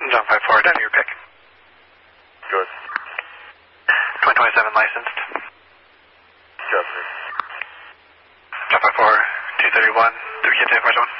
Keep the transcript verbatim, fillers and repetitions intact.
John five four, down to your pick. Good. twenty twenty-seven licensed. Good. John five four, two thirty-one, three kids in Air Force One.